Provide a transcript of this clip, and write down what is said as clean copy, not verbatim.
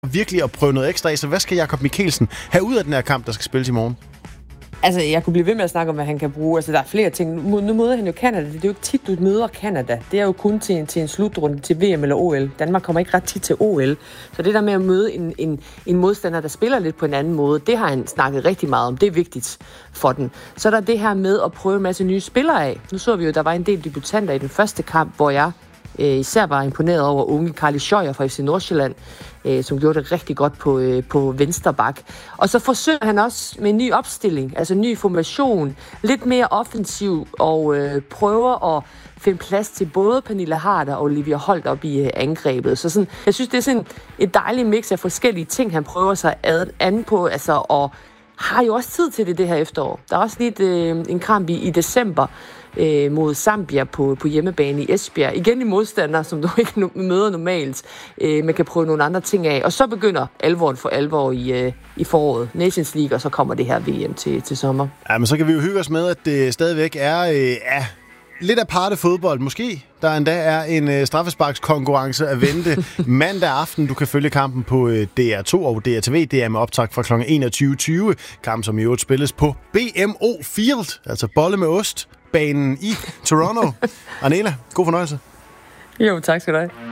virkelig at prøve noget ekstra af. Så hvad skal Jakob Mikkelsen have ud af den her kamp, der skal spilles i morgen? Altså, jeg kunne blive ved med at snakke om, hvad han kan bruge. Altså, der er flere ting. Nu møder han jo Canada. Det er jo ikke tit, du møder Canada. Det er jo kun til en slutrunde til VM eller OL. Danmark kommer ikke ret tit til OL. Så det der med at møde en modstander, der spiller lidt på en anden måde, det har han snakket rigtig meget om. Det er vigtigt for den. Så er der det her med at prøve en masse nye spillere af. Nu så vi jo, der var en del debutanter i den første kamp, hvor jeg især var imponeret over unge Carly Scheuer fra FC Nordsjælland, som gjorde det rigtig godt på venstre bak. Og så forsøger han også med en ny opstilling, altså en ny formation, lidt mere offensiv, og prøver at finde plads til både Pernille Harder og Olivia Holt op i angrebet. Så sådan, jeg synes, det er sådan et dejligt mix af forskellige ting, han prøver sig an på, altså, og har jo også tid til det her efterår. Der er også lige en kamp i december mod Zambia på hjemmebane i Esbjerg. Igen i modstander, som du ikke møder normalt. Man kan prøve nogle andre ting af. Og så begynder alvoren for alvor i foråret. Nations League, og så kommer det her VM til sommer. Ja, men så kan vi jo hygge os med, at det stadigvæk er lidt aparte fodbold. Måske der endda er en straffesparkskonkurrence at vente mandag aften. Du kan følge kampen på DR2 og DRTV. Det er med optakt fra kl. 21.20. Kamp, som i øvrigt spilles på BMO Field, altså bolle med ost, banen i Toronto. Arnela, god fornøjelse. Jo, tak skal du have.